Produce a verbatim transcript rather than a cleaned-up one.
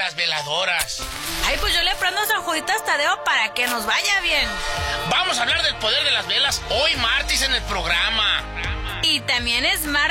las veladoras. Ay, pues yo le prendo San Juditas Tadeo para que nos vaya bien. Vamos a hablar del poder de las velas hoy martes en el programa. Y también es martes